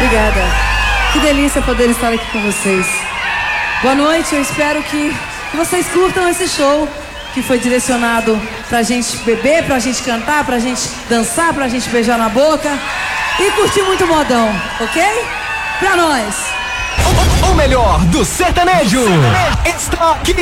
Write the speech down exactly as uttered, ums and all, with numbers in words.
Obrigada. Que delícia poder estar aqui com vocês. Boa noite, eu espero que vocês curtam esse show que foi direcionado pra gente beber, pra gente cantar, pra gente dançar, pra gente beijar na boca e curtir muito modão, ok? Pra nós! O, o melhor do sertanejo está aqui.